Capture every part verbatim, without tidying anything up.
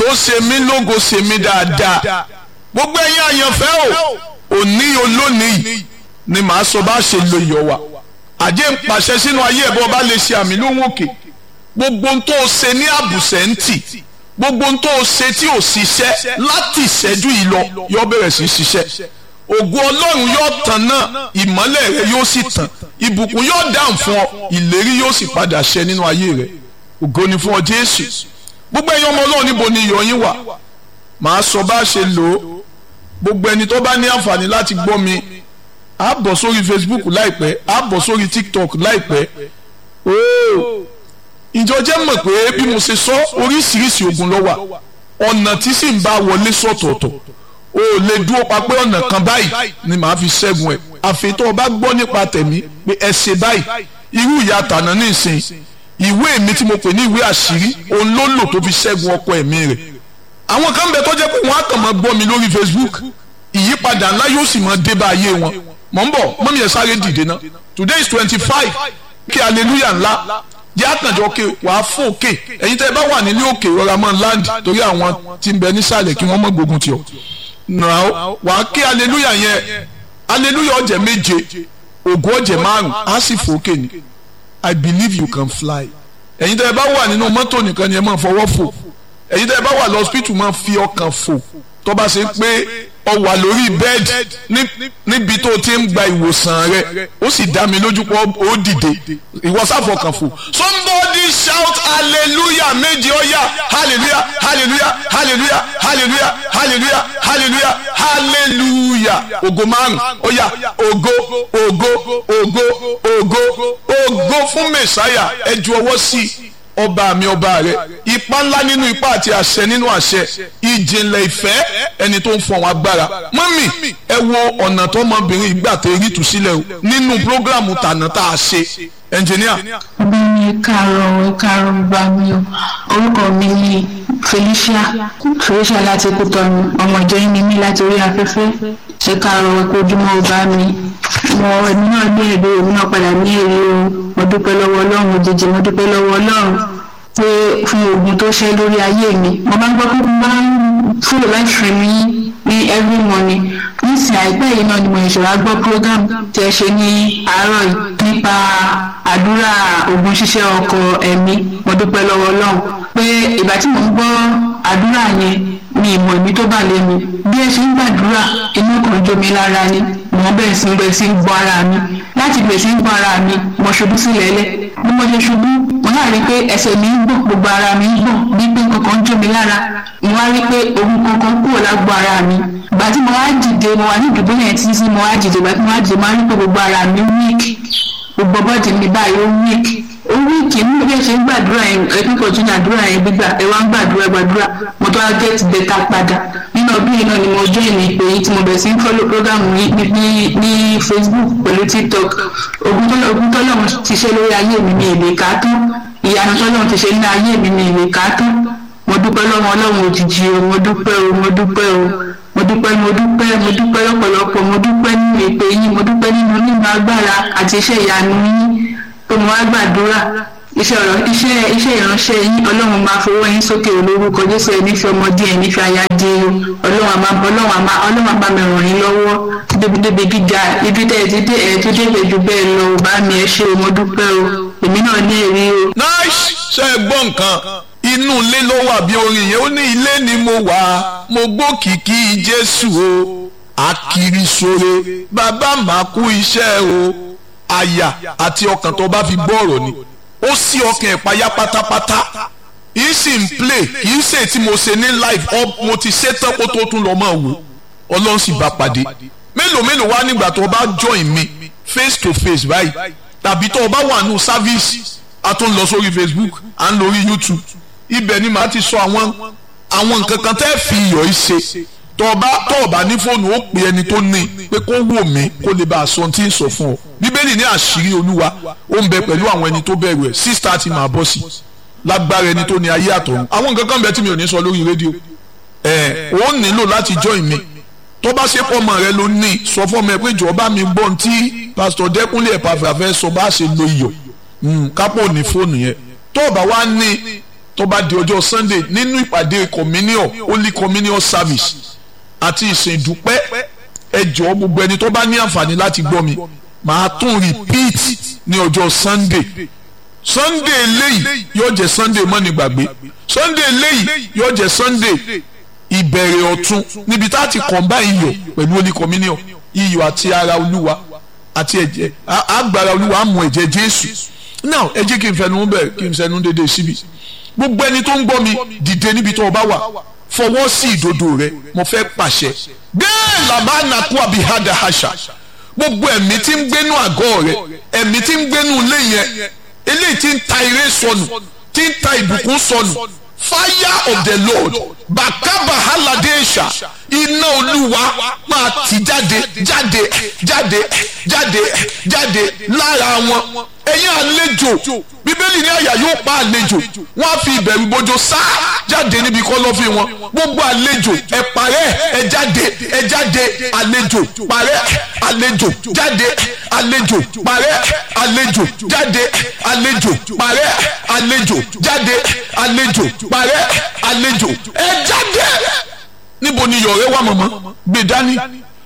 tó ṣe mí lógo ṣe mí dáadáa gbogbo ẹ̀yin àyànfẹ́ o òní olónìí ni màá sọ bá ṣe lo iyọ̀ wa àjẹ́ ń pàṣẹ sínú ayé ẹ̀ bọ́ bá lè ṣe àmì lóhùn òkè gbogbo ohun tó ṣe ní àbùsẹ̀ ń tì gbogbo ohun tó ṣe tí ò ṣiṣẹ́ láti ìṣẹ́jú yìí lọ yóò bẹ̀rẹ̀ sí ṣiṣẹ́ ògo ọlọ́run yóò tàn náà ìmọ́lẹ̀ rẹ yóò sì tàn ìbùkún yóò dáhùn fún ọ ìlérí yóò sì padà ṣẹ nínú ayé rẹ ògo ni fún ọ Jésù gbogbo ẹ̀yin ọmọ ọlọ́run níbo ni iyọ̀ yín wà màá sọ bá ṣe lò ó gbogbo ẹni tó bá ní àǹfààní láti gbọ́ mi á bọ̀ sórí Facebook láìpẹ́ á bọ̀ sórí TikTok láìpẹ́ ooo ìjọ jẹ́ mọ̀ pé bí mo ṣe sọ oríṣiríṣi ogun ló wà ọ̀nà tí sì ń bá wọlé sọ̀tọ̀ọ̀tọ̀ o lè dúró pa pé ọ̀nà kan báyìí ni màá fi ṣẹ́gun ẹ̀ àfitọ́ ọba gbọ́ nípa tẹ̀mí pé ẹ ṣe báyìí irú ìyá tànà ní ìsìn ìwé mi tí mo pè ní ìwé àṣírí òun ló lò tó fi ṣẹ́gun ọkọ ẹ̀mí rẹ̀ àwọn kan bẹ tó jẹ́ pé wọ́n á kàn máa gbọ́ mi lórí Facebook ìyípadà ńlá yóò sì máa dé bá ayé wọn mọ̀ ń bọ̀ mọ́mí ẹ̀ sáré dìde ná today is twenty five kí hallelujah ńlá jẹ́ àkànjọ òkè wàá fún òkè ẹ̀yin tẹ́ ẹ bá wà nílé òkè rọra mọ́ land torí àwọn tí ń bẹ nísàlẹ̀ kí wọ́n mọ́ gbógun tì ọ́ náà wàá kí hallelujah yẹn hallelujah ọ̀jẹ̀ méje ògo ọ̀jẹ̀ márùn á sì fò òkè ni I believe you can fly ẹ̀yin tẹ́ ẹ bá wà nínú mọ́tò nìkan ni ẹ máa fọwọ́ fò ẹ̀yin tẹ́ ẹ bá wà lọ́sípítù máa fi ọkàn fò tó bá ṣe pé ọ wà lórí bẹ́ẹ̀dì níbi tó ti ń gba ìwòsàn rẹ ó sì dá mi lójú pé ó dìde ìwọ sáfọkàn fò. Somebody shout hallelujah méje ọ̀yà hallelujah hallelujah hallelujah hallelujah hallelujah hallelujah hallelujah ògo márùn ọ̀yà ògo ògo ògo ògo ògo fún mẹ̀sáyà ẹ ju ọwọ́ sí i ọba mi ọba rẹ ipa ńlá nínú ipa àti àṣẹ nínú àṣẹ ìjìnlẹ̀ ìfẹ́ ẹni tó ń fọ àwọn agbára mọ́mì ẹ wo ọ̀nà tó ọmọbìnrin ìgbà tó rí tù sílẹ̀ o nínú prógrámù tànà tá a ṣe ẹnjìníà. ọba mi káàárọ̀ káàárọ̀ bá mi o orúkọ mi ni Felicia Felicia láti Kútọ̀nù ọmọ ìjọ yín ni mí láti orí afẹ́fẹ́ ṣe káàárọ̀ ẹ̀kọ́ ojúmọ́ ọba mi mo ẹni náà ní èrè èmi náà padà ní èrè o mo dúpẹ́ lọ́wọ́ Ọlọ́run òjijì mo dúpẹ́ lọ́wọ́ Ọlọ́run pé fún oògùn tó ṣe lórí ayé mi mo máa ń gbọ́ pé mo máa ń fúlò live stream yín ní every morning nísìnyí àìpẹ́ yìí náà ni mo ṣe wá gbọ́ program tí ẹ ṣe ní àárọ̀ yìí nípa àdúrà oògùn ṣíṣẹ́ ọkọ ẹ̀mí mo dúpẹ́ lọ́wọ́ Ọlọ́run pé ìgbà tí mo ń gbọ́ àdúrà yẹn mi ìmọ̀ ìmí tó bà lé mi bí ẹ ṣe ń gbàdúrà inú kan jó mi lára ni mo bẹ̀rẹ̀ sí bẹ̀rẹ̀ sí gbọ́ ara mi láti bẹ̀rẹ̀ sí gbọ́ ara mi mo ṣubú sílẹ̀ lẹ̀ bí mo ṣe ṣubú mo náà rí pé ẹsẹ̀ mi ń gbọ̀n gbogbo ara mi ń gbọ̀n bí pé kankan jó mi lára mo wá rí pé ogun kankan kúrò lágbo ara mi ìgbà tí mo wá dìde mo wà ní ìdìbò yẹn tí tí mo wá dìde ìgbà tí mo wá dìde mo wá rí pé gbogbo ara mi weak gbogbo bọ́ọ̀dì mi báyìí ó weak ó weak nínú bí ẹ ṣe ń gbàdúrà yẹn ẹbí kan tún ní àdúrà yẹn gbígbà ẹ wá ń gbàdúrà gbàdúrà mo tó wá get better padà nínú ọdún yìí náà ni mo join ìpè yìí tí mo bẹ̀rẹ̀ sí ń follow program ní ní ní Facebook pẹ̀lú TikTok ogun tó ogun tó lọ́run ti ṣe lórí ayé mi ní èlé ká tán ìyanu tó lọ́run ti ṣe ní ayé mi ní èlé ká tán mo dúpẹ́ lọ́wọ́ Ọlọ́run òjijì o mo dúpẹ́ o mo dúpẹ́ o mo dúpẹ́ mo dúpẹ́ mo dúpẹ́ lọ́pọ̀lọpọ̀ mo dúpẹ́ nínú ìpè yín mo dúpẹ́ nínú nínú agbára àti iṣẹ́ ìyanu yín tó mo wá gbàdúrà iṣẹ́ ọ̀rọ̀ iṣẹ́ iṣẹ́ ìránṣẹ́ yín Ọlọ́run máa fọwọ́ yín sókè olórúkọ Jésù ẹ̀ nífẹ̀ẹ́ ọmọdé ẹ̀ nífẹ̀ẹ́ aya di Ọlọ́run àmà Ọlọ́run àmà Ọlọ́run àmà mi ràn yín lọ́wọ́ débi gíga ibi tẹ́ ẹ ti dé ẹ tó dé ju bẹ́ẹ̀ lọ ò bá mi ẹ ṣe o mo dúpẹ́ o èmi náà ní èrè o. nice ṣe é gbọ́ nǹkan inú ilé ló wà bí orin yẹn ó ní ilé ni mo wà mo gbókìkí Jésù o akiri sore bàbá máa kú iṣẹ́ o àyà àti ọkàn tó bá fi gbọ́ ọ̀rọ̀ ni ó sí ọkàn ẹ̀ payá pátápátá yìí sì ń play yìí ṣe tí mo ṣe ní live up mo ti ṣe tán kó tó tún lọ máa wò Ọlọ́run sì bá pàdé mélòó mélòó wá nígbà tó o bá join mi face to face báyìí tàbí tó o bá wà nù service a tún lọ sórí Facebook à ń lórí YouTube ibẹ̀ ni màá ti sọ àwọn àwọn nǹkan kan tẹ́ fi iyọ̀ yìí ṣe tó o bá tó o bá ní fóònù ó pè ẹni tó ní pé kó wò mí kó lè bá a sọ tí ń sọ fún ọ bíbélì ní àṣírí Olúwa ó ń bẹ pẹ̀lú àwọn ẹni tó bẹ̀rù ẹ̀ six thirty máa bọ́ sí lágbára ẹni tó ní ayé àtọ̀run àwọn nǹkan kan bẹ tí mi ò ní sọ lórí rédíò ẹ̀ ó nílò láti join mi tó bá ṣe fọmọ rẹ ló ní sọ fọmọ ẹ pé jọba mi gbọ́n tí pásítọ̀ Dẹ́kúnlé Ẹ̀pàfà fẹ́ sọ bá ṣe lo iyọ̀ kápò ní fóònù yẹn tó o bá wá ní tó bá di ọjọ́ Sunday nínú ìpàdé communion holy communion service àti ìsìn ìdúpẹ́ ẹ jọ̀ọ́ gbogbo ẹni tó bá ní àǹfààní láti gbọ́ mi màá tún repeat ní ọjọ́ Sunday Sunday eléyìí yóò jẹ́ Sunday mọ́ni gbàgbé Sunday eléyìí yóò jẹ́ Sunday ìbẹ̀rẹ̀ ọ̀tun níbi tá a ti combine iyọ̀ pẹ̀lú holy communion iyọ̀ àti ara Olúwa àti ẹ̀jẹ̀ agbára Olúwa á mu ẹ̀jẹ̀ Jésù now ẹ jẹ́ kí n fẹnu bẹ̀ kí n fẹnu dédé síbi gbogbo ẹni tó ń gbọ́ mi dìde níbi tó o bá wà fọwọ́ sí ìdodo rẹ mo fẹ́ pàṣẹ bẹ́ẹ̀ làbá nàkú àbíhádà àṣà gbogbo ẹ̀mí tí ń gbénú àgọ́ rẹ ẹ̀mí tí ń gbénú ilé yẹn eléyìí tí ń ta ire sọnù tí ń ta ìbùkún sọnù fire of the Lord bàkàbà haladesha iná Olúwa máa tì jáde jáde jáde jáde jáde lára wọn ẹ̀yin àlejò bíbélì ní àyà yóò pa àlejò wọ́n á fi ìbẹ̀rù bojo sá jáde níbi kọ́lọ́fín wọn gbogbo àlejò ẹ parẹ́ ẹ jáde ẹ jáde àlejò parẹ́ àlejò jáde àlejò parẹ́ àlejò jáde àlejò parẹ́ àlejò jáde àlejò parẹ́ àlejò ẹ jáde níbo ni iyọ̀ rẹ wà mọ̀mọ́ gbé dání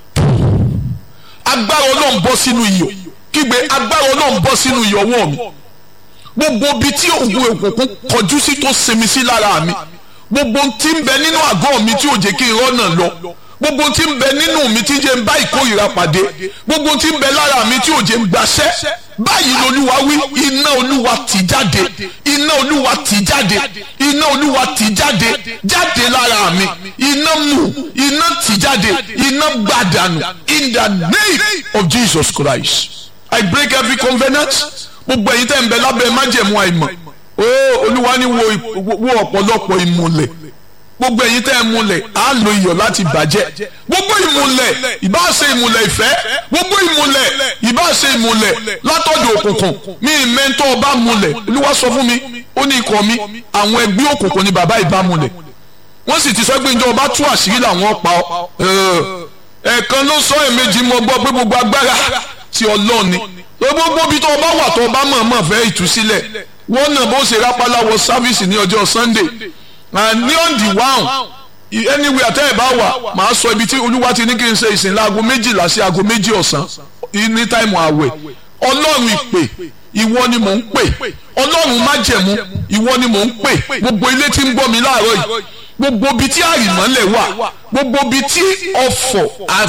agbára Ọlọ́run bọ́ sínú iyọ̀ kígbe agbára Ọlọ́run bọ́ sínú iyọ̀ ọwọ́ mi gbogbo ibi tí òògùn òkùnkùn kọjú sí tó sinmi sí lára mi gbogbo tí ń bẹ nínú àgọ́ mi tí ò jẹ́ kí n rọ́nà lọ gbogbo tí ń bẹ nínú mi tí jẹ́ ń bá ìkórìíra pàdé gbogbo tí ń bẹ lára mi tí ò jẹ́ ń gbaṣẹ́ báyìí lolúwa wí iná Olúwa tì jáde iná Olúwa tì jáde iná Olúwa tì jáde jáde lára mi iná mú iná tì jáde iná gbàdánù in the name of Jesus Christ I break every covenant gbogbo ẹ̀yin tẹ́ ń bẹ lábẹ́ májẹ̀mú àìmọ̀ ó Olúwa ní wo ọ̀pọ̀lọpọ̀ ìmùlẹ̀ gbogbo ẹ̀yin tẹ́ ẹ múlẹ̀ á lo iyọ̀ láti bàjẹ́ gbogbo ìmùlẹ̀ ìbá ṣe ìmùlẹ̀ ìfẹ́ gbogbo ìmùlẹ̀ ìbá ṣe ìmùlẹ̀ látọ̀dọ̀ òkùnkùn mi mẹ́ńtọ́ ọba múlẹ̀ Olúwa sọ fún mi ó ní ikọ̀ mi àwọn ẹgbẹ́ òkùnkùn ni bàbá ìbá múlẹ̀ wọ́n sì ti sọ pé njẹ́ ọba tú àṣírí làwọn pa ọ́ ẹ̀ẹ̀kan ló sọ èmejì mọ́ gbọ́ pé gbogbo agbára ti Ọlọ́run ni gbogbo bí tó ọba wà tó ọba mọ̀ọ́mọ̀ fẹ́ ìtúsílẹ̀ wọ́n náà bó ṣe rápálá wọ sáfíìsì ní ọjọ́ Sunday ní on the one anywhere tẹ́ ẹ̀ bá wà máa sọ ibi tí Olúwa ti ní kí n ṣe ìsìn láago méjìlá sí aago méjì ọ̀sán ní táìmù àwẹ̀ Ọlọ́run ìpè ìwọ ni mò ń pè Ọlọ́run májẹ̀mú ìwọ ni mò ń pè gbogbo ilé tí ń gbọ́ mi láàárọ̀ yìí gbogbo ibi tí àrìmọ́lẹ̀ wà gbogbo ibi tí ọ̀fọ̀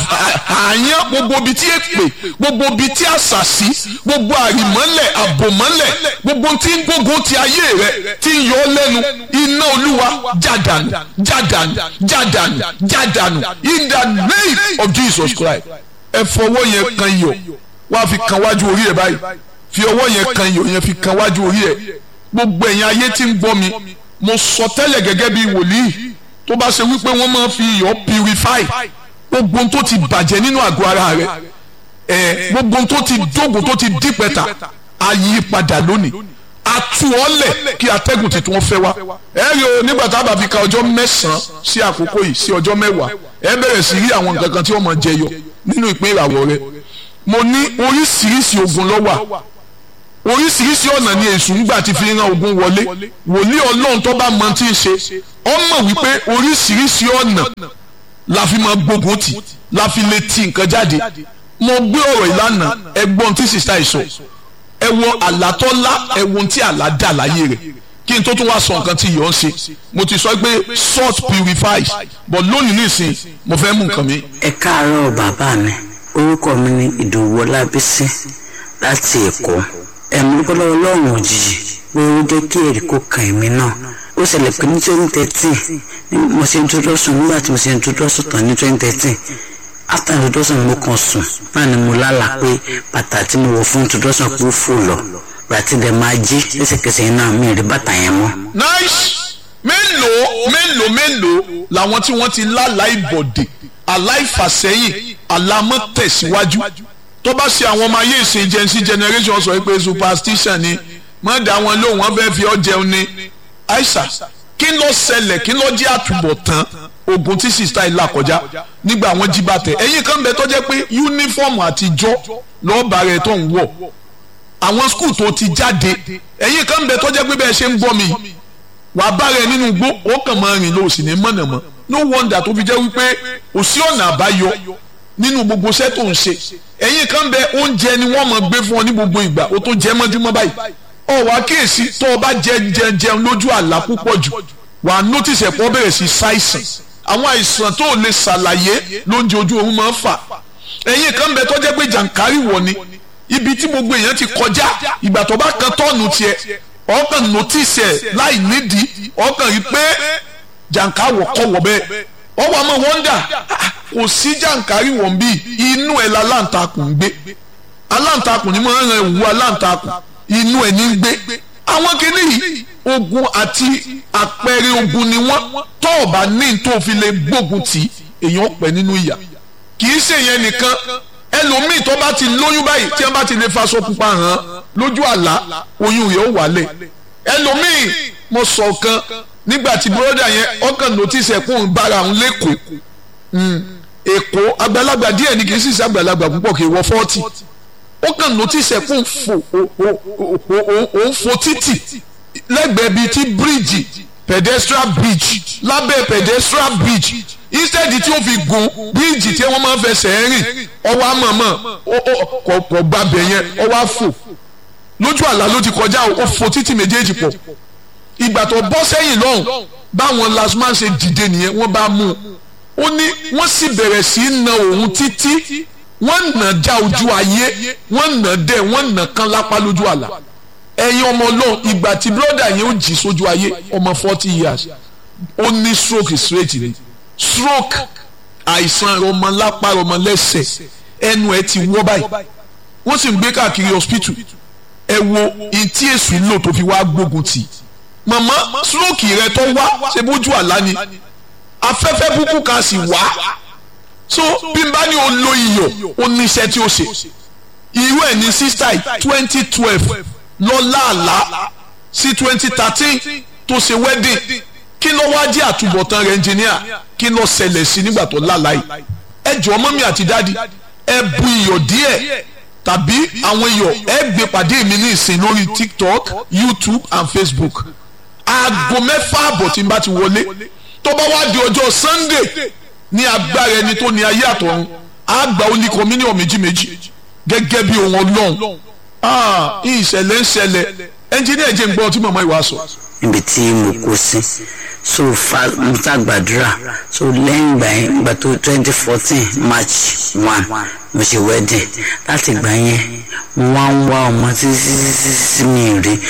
àyàn gbogbo ibi tí èpè gbogbo ibi tí àṣàṣì gbogbo àrìmọ́lẹ̀ àbòmọ́lẹ̀ gbogbo tí ń gbógun ti ayé rẹ tí ń yọ ọ́ lẹ́nu iná Olúwa jádànù jádànù jádànù jádànù in the name of Jesus Christ ẹ fọwọ́ yẹn kan iyọ̀ wá fi kan wájú orí ẹ báyìí fi ọwọ́ yẹn kan iyọ̀ yẹn fi kan wájú orí ẹ gbogbo ẹ̀yin ayé tí ń gbọ́ mi mo sọ tẹ́lẹ̀ gẹ́gẹ́ bí wòlíì tó bá ṣe wípé wọ́n máa fi iyọ̀ purify gbogbo tó ti bàjẹ́ nínú àgọ́ ara rẹ̀ ẹ̀ gbogbo tó ti dógùn tó ti dípẹ́ta àyípadà lónìí àtúọ̀lẹ̀ kí atẹ́gùn tuntun wọn fẹ́ wá ẹ rí o nígbà tá a bá fi ka ọjọ́ mẹ́sàn-án sí àkókò yìí sí ọjọ́ mẹ́wàá ẹ bẹ̀rẹ̀ sí rí àwọn nǹkan kan tí wọ́n máa jẹyọ nínú ìpín ìràwọ̀ rẹ̀ mo ní oríṣiríṣi ogun ló wà oríṣiríṣi ọ̀nà ni èṣù ń gbà ti fi ran ogun wọlé wòlíì Ọlọ́run tó bá mọ tí ń ṣe ọ mọ̀ wípé oríṣiríṣi ọ̀nà la fi máa gbógun tì la fi lè ti nǹkan jáde mo gbé ọ̀rọ̀ ìlànà ẹgbọ́n tí sista ìsọ ẹ wo àlátọ́lá ẹ wo tí àlá dà láyé rẹ̀ kí n tó tún wá sọ nǹkan tí yọ̀ ń ṣe mo ti sọ pé salt purifies but lónìí nísìn mo fẹ́ mú nǹkan mi. ẹ káàárọ̀ bàbá mi orúkọ mi ni Ìdòwú Ọlábísí láti Èkó ẹ̀mí gbọ́dọ̀ Ọlọ́run òjijì pé ó jẹ́ kí èrè kó kan èmi náà ó ṣẹlẹ̀ pé ní twenty thirteen mo ṣe introduction nígbà tí mo ṣe introduction tán ní twenty thirteen after introduction mo kàn sùn náà ni mo lálàá pé bàtà tí mo wọ̀ fún introduction pé ó fò lọ bàtí dẹ̀ máa jí lẹ́sẹ̀kẹsẹ̀ náà mi rí bàtà yẹn mọ́. nice mélòó mélòó mélòó làwọn tí wọ́n ti lálàá ìbọ̀dè aláìfàsẹ́yìn alámọ̀tẹ̀síwájú tó bá ṣe àwọn ọmọ ayé ìsìn gen z generation sọ pé superstition ni mọ̀ dá wọn lóhùn wọn fẹ́ẹ́ fi ọ́ jẹun ni aisha kí ló ṣẹlẹ̀ kí ló jẹ́ àtúbọ̀tán ogun tí sista ìlà kọjá nígbà wọn jí bàtẹ ẹ̀yin kan bẹ tó jẹ́ pé yúnífọ́ọ̀mù àtijọ́ lọ́ọ̀bà rẹ̀ tó ń wọ̀ àwọn skul tó ti jáde ẹ̀yin kan bẹ tó jẹ́ pé bẹ́ẹ̀ ṣe ń gbọ́ mi wàá bá rẹ nínú igbó ó kàn máa rìn lọ sí ní mọ̀nàmọ́ no wonder tó fi jẹ́ wípé kò sí ọ̀nà àbáyọ nínú gbogbo iṣẹ́ tó ń ṣe ẹ̀yin kan bẹ oúnjẹ ni wọ́n máa gbé fún ọ ní gbogbo ìgbà ó tó jẹ́ mọ́júmọ́ báyìí ọ wá kíyèsí tó o bá jẹ jẹ jẹun lójú àlá púpọ̀ jù wà á notice ẹ̀pọ̀ bẹ̀rẹ̀ sí ṣàìsàn àwọn àìsàn tó o lè ṣàlàyé lóúnjẹ ojú oorun máa ń fà ẹ̀yin kan bẹ tó jẹ́ pé jàǹkárì wọ̀ ni ibi tí gbogbo èèyàn ti kọjá ìgbà tó bá kan tọ́ọ̀nù tiẹ̀ ọkàn notice ẹ̀ láì nídìí ọkàn rí pé jàǹkárì kọ̀ wọ̀ bẹ́ẹ̀ ọwọ́ àmọ́ wọ́ndà kò sí jàǹkárì wọ̀n bí inú ẹ̀ la aláǹtakùn ń gbé aláǹtakùn ni mo ń ran ìwú aláǹtakùn inú ẹ̀ ní ń gbé àwọn kìíní yìí ogun àti àpẹẹrẹ ogun ni wọ́n tó o bá ní tó fi lè gbógun tì èèyàn pẹ́ nínú ìyà kì í ṣe yẹn nìkan ẹlòmíì tó bá ti lóyún báyìí tí wọ́n bá ti lè faṣọ pupa hàn lójú àlá oyún rẹ̀ ó wálẹ̀ ẹlòmíì mo sọ kan nígbà tí bọ́dà yẹn ọkàn notice ẹ̀kún bára òun lẹ́kọ̀ọ́ èkó àgbàlagbà díẹ̀ ni kì í sì sí àgbàlagbà púpọ̀ kì í wọ fọ́ọ̀tì ọkàn notice ẹ̀kún fò òun fò títì lẹ́gbẹ̀ẹ́ bíi ti bíríìjì pedestrian bridge lábẹ́ pedestrian bridge instead tí ó fi gun bíríìjì tí wọ́n máa ń fẹsẹ̀ rìn ọwọ́ àmọ̀mọ̀ kò gbàbẹ̀ yẹn ọwọ́ àfò lójú àlá ló ti kọjá ó fò títì méjèèjì pọ̀ ìgbà tó bọ́ sẹ́yìn lọ́hùn báwọn lasman ṣe dìde nìyẹn wọ́n bá mú un ó ní wọ́n sì bẹ̀rẹ̀ sí í na òun títí wọ́n nà já ojú ayé wọ́n nà dẹ̀ wọ́n nà kán lápá lójú àlá ẹ̀yin ọmọ ọlọ́run ìgbà tí bírọ́dà yẹn ó jí sójú ayé ọmọ forty years ó ní stroke straight ni stroke àìsàn ọmọ lápá ọmọ lẹ́sẹ̀ ẹnu ẹ̀ ti wọ́ báyìí wọ́n sì ń gbé káàkiri hospital ẹ wo ìtí èsù lò tó fi wá gbógun tì màmá stroke rẹ tó wá ṣe bójú àlá ni afẹ́fẹ́ búkú kan sì wá so bí n bá ní o lo iyọ̀ ó ní iṣẹ́ tí ó ṣe irú ẹ̀ ní sísá yìí twenty twelve lọ láàlá sí twenty thirteen tó ṣe wedding kí ló wá jẹ́ àtúbọ̀tán rẹ̀ engineer kí ló ṣẹlẹ̀ sí nígbà tó láàlá yìí ẹ jọ̀ọ́ mọ́mí àti dáàdi ẹ bu iyọ̀ díẹ̀ tàbí àwọn iyọ̀ ẹ gbé pàdé mi ní ìsìn lórí TikTok, YouTube and Facebook aago mẹ́fà àbọ̀ tí n bá ti wọlé tó bá wá di ọjọ́ Sunday ní agbára ẹni tó ní ayé àtọ̀run á gba olí communion méjì méjì gẹ́gẹ́ bí ohun Ọlọ́run ah ìṣẹ̀lẹ̀ ń ṣẹlẹ̀ ẹnjìníà jẹ́ ń gbọ́ tí màmá ìwà sọ. níbi tí mo kó sí so fa mo ta gbàdúrà so lẹ́yìn ìgbà yẹn ìgbà tó twenty fourteen March one mo ṣe wedding láti ìgbà yẹn mo wá ń wá ọmọ títí títí sí mi rí.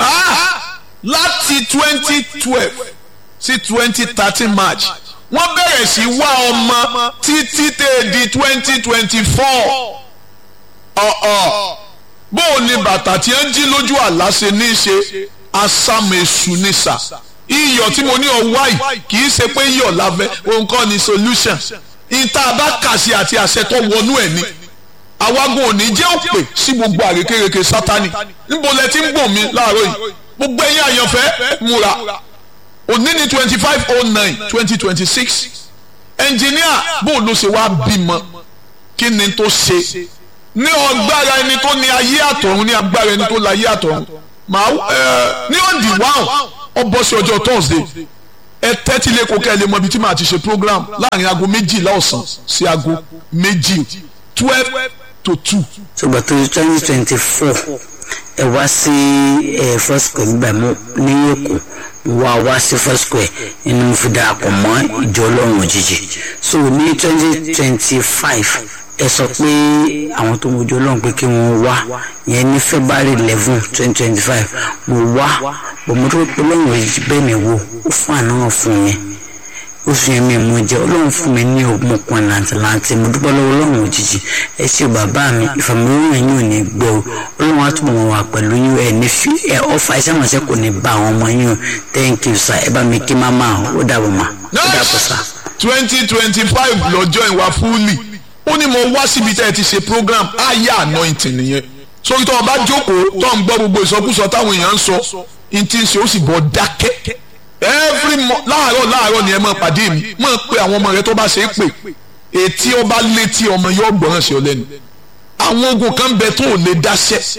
láti twenty twelve sí twenty thirteen March wọ́n bẹ̀rẹ̀ sí wá ọmọ títí tẹ̀ di twenty twenty four ọ̀ọ̀ bó o ní bàtà tí ń jí lójú àlá ṣe ní í ṣe asámẹ̀sù ní sà iyọ̀ tí mo ní ọwọ́ yìí kì í ṣe pé iyọ̀ lábẹ́ òun kọ́ ni solution ìta bá kà sí àti àṣẹ tó wọnú ẹ̀ ni àwagun òní jẹ́ òpè sí gbogbo àrékérekè sátani níbo lẹ ti ń gbọ̀n mi láàárọ̀ yìí gbogbo ẹ̀yin àyànfẹ́ múra òní ní twenty five oh nine twenty twenty six engineer bó ló ṣe wá bímọ kí ni tó ṣe ní agbára ẹni tó ní ayé àtọ̀run ní agbára ẹni tó láyé àtọ̀run màá ẹ ní ọ̀dì wáhùn ọ bọ́ sí ọjọ́ Thursday ẹ tẹ́tí lẹ́kọ̀ọ́ kẹ́ ẹ lè mọ ibi tí màá ti ṣe program láàrin aago méjìlá ọ̀sán sí aago méjì twelve to two. ṣùgbọ́n tó twenty twenty four ẹ wá sí ẹ first square nígbà mú ní Èkó wá wá sí first square inú mo fi darapọ̀ mọ́ ìjọ Ọlọ́run òjijì so ní twenty twenty five ẹ sọ pé àwọn tó mojú Ọlọ́run pé kí wọ́n wá yẹn ní February eleven twenty twenty five mo wá bọ̀ mo dúró pé Ọlọ́run òjijì bẹ́ẹ̀ mi wò ó fún àná fún yẹn ó fi yẹn mi mú jẹ Ọlọ́run fún mi ní ogun kan làǹtìláǹtì mo dúpẹ́ lọ́wọ́ Ọlọ́run òjijì ẹ ṣe bàbá mi ìfàmìlóyún yín ò ní gbọ́ o Ọlọ́run á túbọ̀ wọn wà pẹ̀lú yín ẹ ní fi ẹ ọfà iṣẹ́ wọn ṣe kò ní bá àwọn ọmọ yín o thank you sir ẹ bá mi kí máma ó dàbọ̀ mà ó dàbọ̀ sà. twenty twenty five lọ́jọ́ ìwà fúlì ó ní mo wá síbi tẹ́ ẹ ti ṣe program ayé anointing nìyẹn sórí tó o bá jókòó tó ń gbọ́ gbogbo ìsọkúsọ táwọn èèyàn ń sọ ní ti ń ṣe ó sì bọ̀ dákẹ́ every mo láàárọ̀ láàárọ̀ ni ẹ máa pàdé mi máa pe àwọn ọmọ rẹ tó bá ṣe é pè etí ọba létí ọmọ yóò gbọ́ràn sí ọ lẹ́nu àwọn ogun kan bẹ tó ò lè dáṣẹ́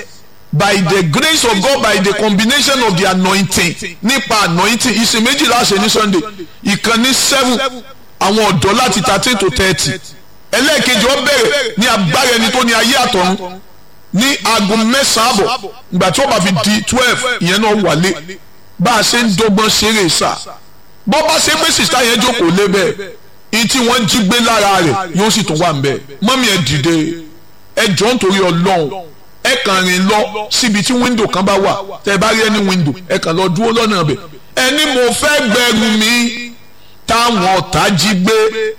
by the grace of God, by the combination of the anointing, nípa anointing ìsìn méjìlá ṣe ní Sunday, ìkànnì seven àwọn ọ̀dọ́ láti thirteen to thirty, ẹlẹ́ẹ̀kejì ó bẹ̀rẹ̀ ní agbára ẹni tó ní ayé àtọ̀run ní aago mẹ́sàn-án àbọ̀, ìgbà tí ó bá fi di twelve ìyẹn náà wálé bá a ṣe ń dọ́gbọ́n ṣeré sá. bọ́ bá ṣe pé sìsá yẹn jókòó lé bẹ́ẹ̀ ní tí wọ́n jí gbé lára rẹ̀ yóò sì tún wà ń bẹ́ẹ̀. mọ́mí ẹ dìde ẹ jọ̀ọ́ nítorí Ọlọ́run ẹ kàn rìn lọ síbi tí wíńdò kan bá wà, tẹ́ ẹ bá rí ẹni wíńdò ẹ kàn lọ dúró lọ́nà ọbẹ̀. ẹni mo fẹ́ gbẹrù mi táwọn ọ̀tá jí gbé,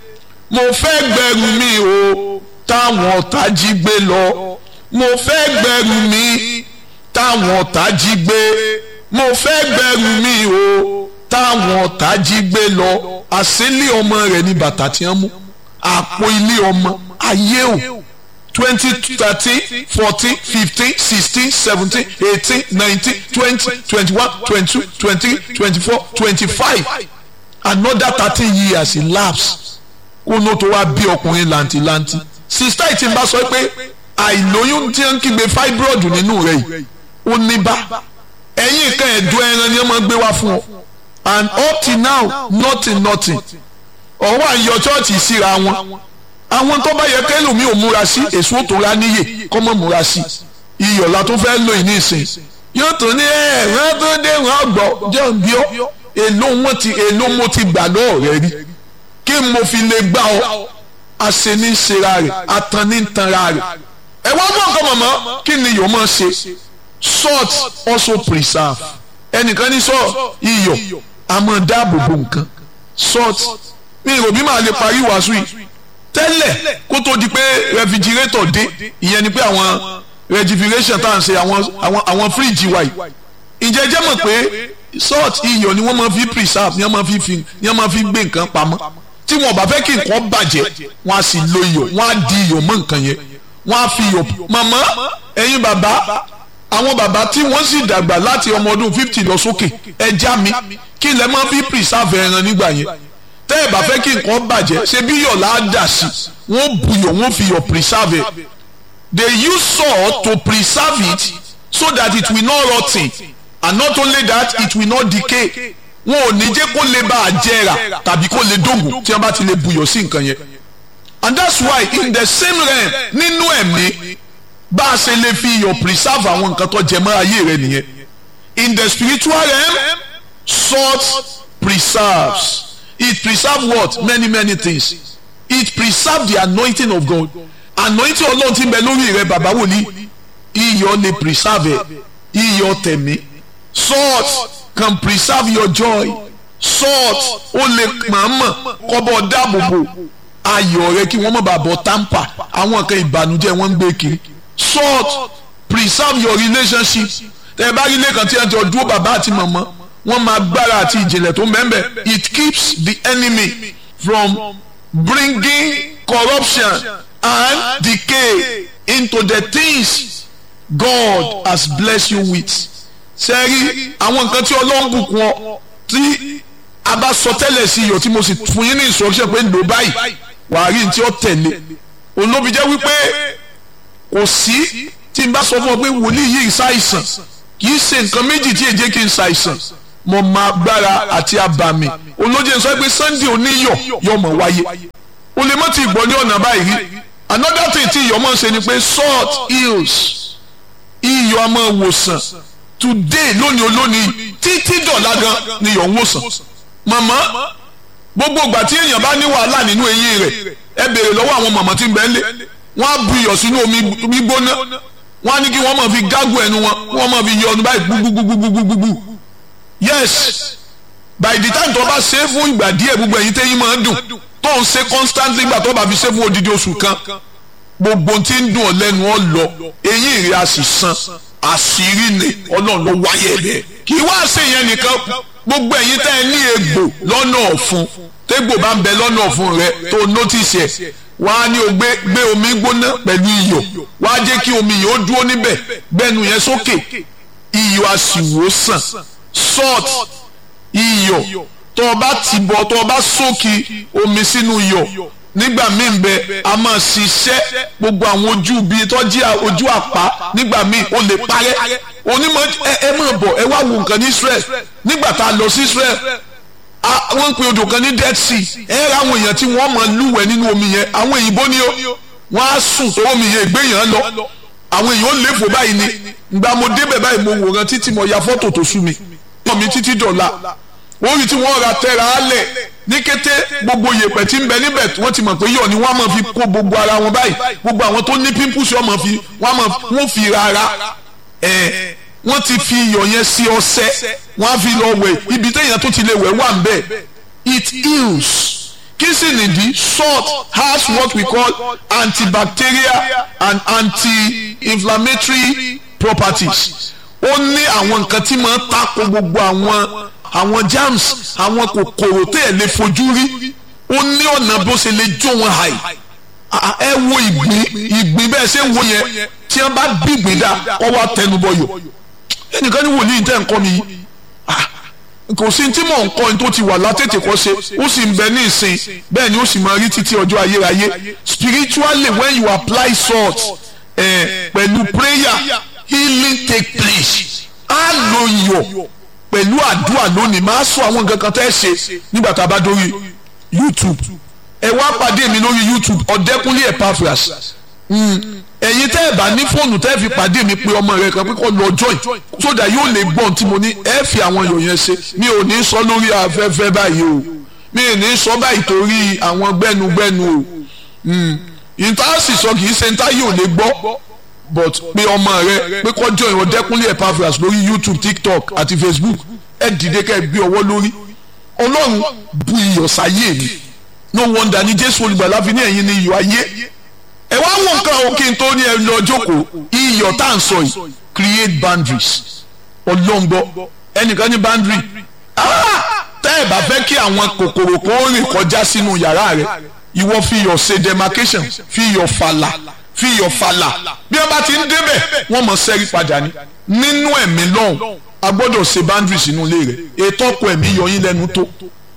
mo fẹ́ gbẹrù mi o táwọn ọ̀tá jí gbé lọ, mo fẹ́ gbẹrù mi táwọn ọ̀tá jí gbé, mo fẹ́ gbẹrù mi o táwọn ọ̀tá jí gbé lọ. àṣélé ọmọ rẹ̀ ní bàtà tí wọ́n mú, àpò ilé ọmọ ayé o. twenty thirteen fourteen fifteen sixteen seventeen eighteen nineteen twenty twenty-one twenty-two twenty-three twenty-four twenty-five another thirteen years elapse kó ló tó wá bí ọkùnrin làǹtìlàǹtì. sista yìí ti ń bá sọ pé àìlóyún tí ń kígbe fibroid nínú rẹ̀ yìí ó ní bá ẹ̀yìn kan ẹ̀dùn ẹran ni wọ́n máa ń gbé wá fún ọ, and up till now nothing nothing. ọ̀wọ́ àyọ chọ́ọ̀chì síra wọn, àwọn tó bá yẹ kẹ́lòmí ò múra sí èso tó ra níyè kọ́ mọ́ múra sí. iyọ̀lá tó fẹ́ lò ní ìsìn yóò tó ní ẹ̀ wọ́n tó dé wọ́n gbọ́ jẹ́ bí ó èlò wọn ti èlò mo ti gbà lọ́ọ̀ rẹ rí kí mo fi lè gbà ọ́ àṣẹ ní ṣera rẹ̀ àtàn ní tanra rẹ̀. ẹ wá mọ̀ nǹkan mọ̀mọ́ kí ni yóò máa ṣe. salt also preserve. ẹnìkan ní sọ iyọ̀ a máa dáàbò bo nǹkan. salt mi ò bí màá lè parí wàásù yìí tẹ́lẹ̀ kó tó di pé refrigerator dé, ìyẹn ni pé àwọn refrigeration tá à ń ṣe àwọn àwọn àwọn fíríjì wa yìí. ǹjẹ́ jẹ́ mọ̀ pé salt iyọ̀ ni wọ́n máa fi preserve, ni wọ́n máa fi fi ni wọ́n máa fi gbé nǹkan pamọ́. tí wọn bá fẹ́ kí nǹkan bàjẹ́ wọ́n á sì lo iyọ̀, wọ́n á di iyọ̀ mọ́ nǹkan yẹn, wọ́n á fi iyọ̀. màmá ẹ̀yin bàbá, àwọn bàbá tí wọ́n sì dàgbà láti ọmọ ọdún fifty lọ sókè, ẹja mi kí lẹ máa fi preserve ẹran nígbà yẹn. tẹ́ ẹ bá fẹ́ kí nǹkan bàjẹ́ ṣe bí iyọ̀ là á dà sí, wọ́n bu iyọ̀ wọ́n fi iyọ̀ preserve it. they use salt to preserve it so that it will not rot ten, and not only that it will not decay. wọn ò ní jẹ́ kó lè bá a jẹrà tàbí kó lè dógùn tí wọ́n bá ti lè buyọ̀ sí nǹkan yẹn. and that's why in the same realm nínú ẹ̀mí bá a ṣe lè fi iyọ̀ preserve àwọn nǹkan tó jẹ mọ́ ayé rẹ nìyẹn. in the spiritual realm salt preserves. It preserves what? Many many things. It preserves the anointing of God. Anointing Ọlọ́run tí ń bẹ lórí rẹ bàbá wòlíì, iyọ̀ lè preserve ẹ̀, iyọ̀ tẹ̀mí. Salt can preserve your joy. Salt ó lè mọ̀ọ́mọ̀ kọ́bọ̀ dáàbòbò ayọ̀ rẹ kí wọ́n má bàa bọ̀ tamper àwọn kan ìbànújẹ́ wọ́n ń gbé kiri. Salt preserve your relationship. ẹ bá rí ilé kan tí ẹ jọ dúró bàbá àti màmá wọ́n máa gbára àti ìjìnlẹ̀ tó mẹ́mbẹ̀. it keeps the enemy from bringing corruption and decay into the things God has blessed you with. sẹ́rí àwọn nǹkan tí Ọlọ́run bùkún ọ tí a bá sọ tẹ́lẹ̀ sí iyọ̀ tí mo sì fún yín ní instruction pé lò báyìí wàá rí ní tí ó tẹ̀lé. olóbi jẹ́ wípé kò sí tí n bá sọ fún ọ pé wòlíì yìí ṣàìsàn kì í ṣe nǹkan méjì tí èjé kí n ṣàìsàn mo máa gbára àti abàmì. olóje ń sọ pé Sunday oníyọ̀ yọ̀ mọ̀ wáyé o lè mọ̀ tí ìgbọ́ ní ọ̀nà báyìí rí. another thing tí iyọ̀ máa ń ṣe ni pé salt heals. iyọ̀ a máa wòsàn today lónìí olónìí títí dọ̀la gan ni iyọ̀ ń wòsàn. màmá gbogbo ìgbà tí èèyàn bá ní wàhálà nínú eyín rẹ̀ ẹ béèrè lọ́wọ́ àwọn màmá tí ń bẹ ńlẹ̀ wọ́n á bu iyọ̀ sínú omi gbígbóná wọ́n á ní kí wọ́n máa fi gágùn ẹnu wọn wọ́n máa fi yọ ọdún báyìí gbúgbúgbúgbúgbúgbú. yes by the time tó bá ṣe é fún ìgbà díẹ̀ gbogbo ẹ̀yin tẹ́yìn máa ń dùn tó ń ṣe constantly gbà tó bá fi ṣe fún odidi oṣù kan gbogbo tí ń dùn ọ́ lẹ́nu ọ́ lọ eyín rẹ̀ á sì san àṣírí ni Ọlọ́run ló wáyé bẹ́ẹ̀. kì í wá ṣe yẹn nìkan gbogbo ẹ̀yin tẹ́ ẹ ní egbò lọ́nà ọ̀fun tégbò bá ń bẹ lọ́nà ọ̀fun rẹ tó notice ẹ̀ wá ní o gbé gbé omi gbóná pẹ̀lú iyọ̀ wá jẹ́ kí omi yìí ó dúró níbẹ̀ gbẹ́nu yẹn sókè iyọ̀ á sì wò sàn. salt iyọ̀ tó o bá ti bọ̀ tó o bá sókè omi sínú iyọ̀ nígbà míì ń bẹ a máa ṣiṣẹ́ gbogbo àwọn ojú bíi tọ́jú ojú àpá nígbà míì ó lè parẹ́ onímọ̀ ẹ ẹ máa bọ̀ ẹ wá wo nǹkan ní Israel nígbà tá a lọ sí Israel wọ́n ń pe odò kan ní Dead Sea ẹ ra àwọn èèyàn tí wọ́n máa lúwẹ̀ẹ́ nínú omi yẹn àwọn òyìnbó ni ó wọ́n á sùn tó omi yẹn ìgbéyàn lọ àwọn èèyàn ó léfò báyìí ni ìgbà mo débẹ̀ báyìí mo wòran títí mo ya fọ́tò tó sú mi mọ̀ mi títí dọ̀la orí tí wọ́n ra tẹ́ra á lẹ̀ ní kété gbogbo yèpẹ̀ tí ń bẹ níbẹ̀ wọ́n ti mọ̀ pé yọ̀ ni wọ́n á máa fi kó gbogbo ara wọn báyìí gbogbo àwọn tó ní pimples wọ́n máa fi wọ́n fi rárá ẹ̀ wọ́n ti fi iyọ̀ yẹn sí ọṣẹ wọ́n á fi lọ wẹ̀ ibi téèyàn tó ti lè wẹ̀ wà ń bẹ̀ it heals kí sì nìdí salt has what we call antibacterial and anti-inflammatory properties ó ní àwọn nǹkan tí máa ń tako gbogbo àwọn àwọn germs àwọn kòkòrò tẹ́ ẹ̀ lè fojú rí ó ní ọ̀nà bó ṣe lè jó wọn hàì ẹ wo ìgbín ìgbín bẹ́ẹ̀ ṣe ń wo yẹn tí wọ́n bá bí ìgbín dá kọ́ wá tẹnubọyọ̀ ẹnìkan ní wòlíì tẹ́ ń kọ́ mi yìí kò sí tí mò ń kọ́ ní tó ti wà látètè kọ́ ṣe ó sì ń bẹ ní ìsìn bẹ́ẹ̀ ni ó sì máa rí títí ọjọ́ ayérayé spiritually when you apply salt eh, pẹ̀lú prayer healing take place á lo iyọ̀ pẹ̀lú àdúrà lónìí máa sọ àwọn nǹkan kan tẹ́ ṣe nígbà tá a bá dórí YouTube ẹ wá pàdé mi lórí YouTube Ọ̀dẹ́kúnlé Epaphras ẹ̀yin tẹ́ ẹ̀ bá ní fóònù tẹ́ fi pàdé mi pé ọmọ rẹ kan pé kọ́ lọ join so that yóò lè gbọ́n tí mo ní ẹ fi àwọn èèyàn yẹn ṣe mi ò ní sọ lórí afẹ́fẹ́ báyìí o mi ò ní sọ báyìí torí àwọn gbẹ́nugbẹ́nu o ìtaàsì sọ kì í ṣe níta yóò lè gbọ́ but pé ọmọ rẹ pé kọ́ join Ọ̀dẹ́kúnlé Epaphras lórí YouTube TikTok àti Facebook ẹ dìde kẹ́ ẹ gbé ọwọ́ lórí Ọlọ́run bu iyọ̀ sáyé mi no wonder ni Jésù olùgbàlà fi ní ẹ̀yin ni iyọ̀ ayé ẹ wá wọ nǹkan òkè tó ní ẹ lọ jókòó iyọ̀ tá à ń sọ yìí create boundaries ọlọ́ngbọ́ ẹnìkan ní boundary tẹ́ ẹ bá fẹ́ kí àwọn kòkòrò kó rìn kọjá sínú yàrá rẹ ìwọ fi iyọ̀ ṣe demarcation fi iyọ̀ fàlà fi iyọ̀ fàlà bí wọ́n bá ti ń débẹ̀ wọ́n mọ̀ sẹ́rí padà ní nínú ẹ̀mí lọ́hùn a gbọ́dọ̀ ṣe boundaries inú ilé rẹ̀ ètò ọkọ̀ ẹ̀mí yọ yín lẹ́nu tó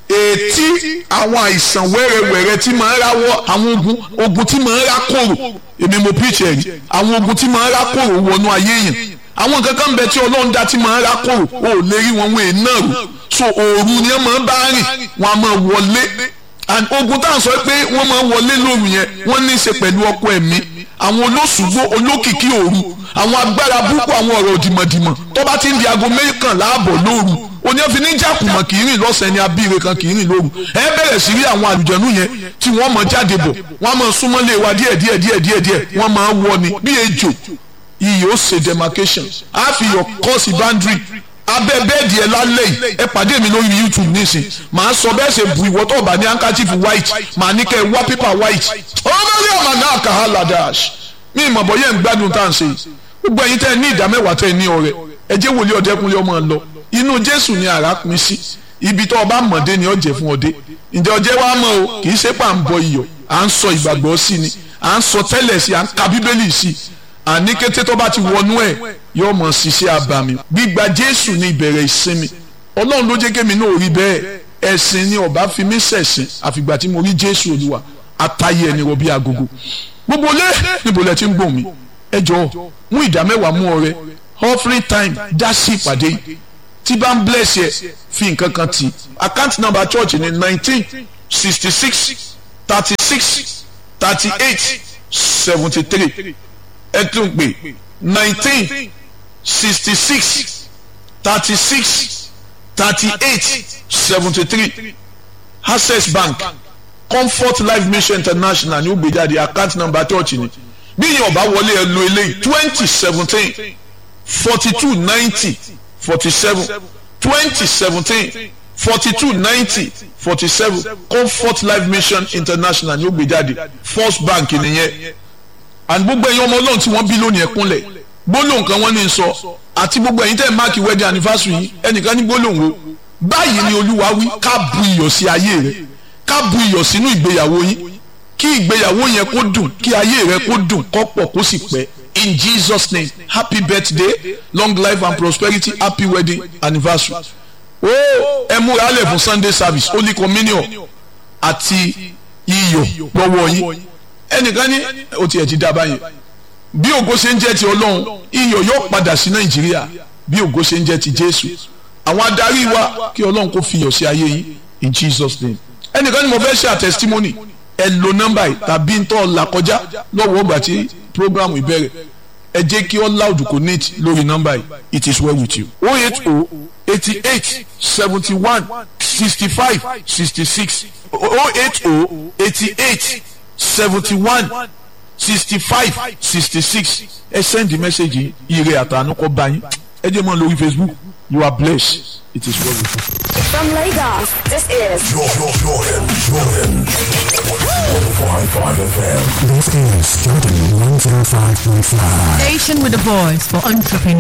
ètí àwọn àìsàn wẹ́rẹ́wẹ́rẹ́ tí máa ń ráwọ́ àwọn ogun ogun tí máa ń rá kòrò èmi mo preach ẹ̀ rí àwọn ogun tí máa ń rá kòrò wọnú ayé yẹn àwọn nǹkan kan bẹ tí Ọlọ́run dá tí máa ń rá kòrò ó lè rí wọn wọn èèyàn náà rò so òru ni wọ́n máa ń bá rìn wọ́n á máa wọlé and ogun tá à ń sọ pé wọ́n máa ń wọlé lóru yẹn wọ́n ní í ṣe pẹ̀lú ọkọ ẹ̀mí àwọn olóṣùgbó olókìkí òru àwọn agbára búkú àwọn ọ̀rọ̀ dìmọ̀dìmọ̀ tó bá ti ń di aago mẹ́kànlá ààbọ̀ lóru oní ọ̀fìn ní jàkùmọ̀ kì í rìn lọ́sẹ̀ ní abíire kan kì í rìn lóru ẹ bẹ̀rẹ̀ sí rí àwọn àlùjànnú yẹn tí wọ́n mọ̀ jáde bọ̀ wọ́n mọ̀ súnmọ́lé wa díẹ̀ díẹ̀ díẹ̀ díẹ̀ díẹ̀ wọ́n máa ń wọ ni bí ejò iyì ó ṣe demarcation á fi yọ kọ́ọ̀sì boundary abẹ́ bẹ́ẹ̀dì ẹ lálẹ́ yìí ẹ pàdé mi lórí YouTube nísìn màá sọ bẹ́ẹ̀ ṣe bu ìwọ́tọ̀ ọ̀bà ní handkerchief white màá ní kẹ́ ẹ wá paper white ọmọdé ọmọ náà kà á ladash mi ìmọ̀ bọ̀ yẹn ń gbádùn tá à ń ṣe gbogbo ẹ̀yin tẹ́ ẹ ní ìdá mẹ́wàá tẹ́ ẹ ní ọrẹ ẹ jẹ́ wòlíì Ọ̀dẹ́kúnlé ọmọ lọ inú Jésù ni àrà pín sí ibi tó ọba mọ̀dé ni ọ̀jẹ̀ fún ọdẹ ǹjẹ́ ọjẹ́ wa mọ̀ o kì í ṣe pà ń bọ iyọ̀ à ń sọ ìgbàgbọ́ sí ni à ń sọ tẹ́lẹ̀ sí à ń ka Bíbélì sí àní kété tó bá ti wọnú ẹ̀ yóò mọ̀ ṣiṣẹ́ àbàmì gbígba Jésù ní ìbẹ̀rẹ̀ ìsinmi Ọlọ́run ló jẹ́ kémi náà rí bẹ́ẹ̀ ẹ̀sìn ni ọba fi mí ṣẹ̀sìn àfìgbà tí mo rí Jésù Olúwa àtàyè ẹni rọ bí agogo gbogbo lé níbo lẹ ti ń gbọ̀n mi ẹ jọ̀ọ́ mú ìdá mẹ́wàá mú ọrẹ offering time dá sí ìpàdé yìí tí bá ń bless yẹ fi nǹkan kan ti account number church ní nineteen sixty six thirty six thirty eight seventy three ẹ tún pè nineteen sixty six thirty six thirty eight seventy three Access Bank Comfort Life Mission International ní ó gbé jáde account number church ní bí yẹn ọba wọlé ẹ lo eléyìí twenty seventeen forty two ninety forty seven twenty seventeen forty two ninety forty seven Comfort Life Mission International ní ó gbé jáde First Bank nìyẹn and gbogbo ẹ̀yin ọmọ Ọlọ́run tí wọ́n bí lónìí ẹ̀kúnlẹ̀ gbólóhùn kan wọ́n ní sọ àti gbogbo ẹ̀yin tẹ́ ẹ̀ máàkì wedding anniversary yìí ẹnìkan ní gbólóhùn o báyìí ni Olúwa wí ká bu iyọ̀ sí ayé rẹ ká bu iyọ̀ sínú ìgbéyàwó yín kí ìgbéyàwó yẹn kó dùn kí ayé rẹ kó dùn kó pọ̀ kó sì pẹ́ in Jesus name happy birthday long life and prosperity happy wedding anniversary ó ẹ múra lẹ̀ fún Sunday service holy communion àti iyọ̀ lọ́wọ́ yín ẹnìkan ní o tiẹ̀ ti dá báyìí bí ògo ṣe ń jẹ́ ti ọlọ́run iyọ̀ yóò padà sí nàìjíríà bí ògo ṣe ń jẹ́ ti jésù àwọn adarí wa kí ọlọ́run kó fi iyọ̀ sí ayé yín in Jesus name ẹnìkan ní mo fẹ́ ṣe à testimony ẹ lo nọ́mbà yìí tàbí ń tọ́ là kọjá lọ́wọ́ ọgbà tí program ìbẹ̀rẹ̀ ẹ jẹ́ kí all loud connect lórí nọ́mbà yìí it is well with you oh eight oh eighty-eight seventy-one sixty-five sixty-six oh eight oh eighty-eight seventy-one sixty-five sixty-six ẹ send the message ire àtànú kọ bá yín ẹ jẹ́ mọ́ lórí Facebook you are blessed it is well with you. From Lagos, this is Jordan, Jordan, Jordan. one oh five point five F M. This is Jordan one oh five point five. Station with a voice for entrepreneurs.